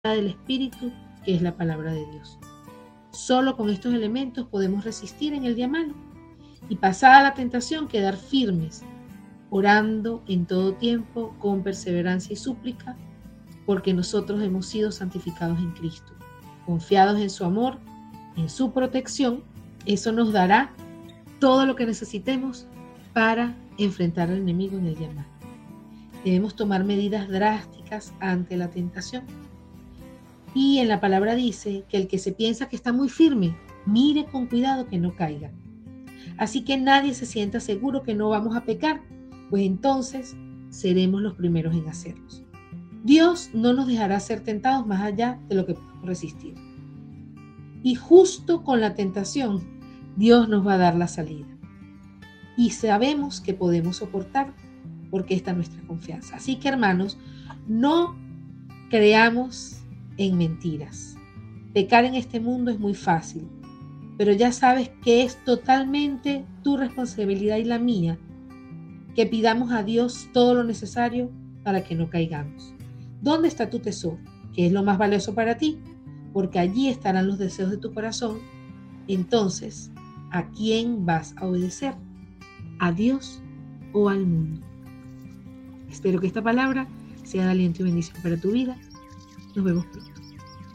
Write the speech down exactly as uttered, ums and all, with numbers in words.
del Espíritu, que es la palabra de Dios. Solo con estos elementos podemos resistir en el día malo y, pasada la tentación, quedar firmes, orando en todo tiempo con perseverancia y súplica, porque nosotros hemos sido santificados en Cristo, confiados en su amor, en su protección. Eso nos dará todo lo que necesitemos para enfrentar al enemigo en el día malo. Debemos tomar medidas drásticas ante la tentación. Y en la palabra dice que el que se piensa que está muy firme, mire con cuidado que no caiga. Así que nadie se sienta seguro que no vamos a pecar, pues entonces seremos los primeros en hacerlos. Dios no nos dejará ser tentados más allá de lo que podemos resistir. Y justo con la tentación, Dios nos va a dar la salida. Y sabemos que podemos soportar, porque esta es nuestra confianza. Así que, hermanos, no creamos en mentiras. Pecar en este mundo es muy fácil, pero ya sabes que es totalmente tu responsabilidad y la mía que pidamos a Dios todo lo necesario para que no caigamos. ¿Dónde está tu tesoro? ¿Qué es lo más valioso para ti? Porque allí estarán los deseos de tu corazón. Entonces, ¿a quién vas a obedecer? ¿A Dios o al mundo? Espero que esta palabra sea de aliento y bendición para tu vida. Nos vemos pronto.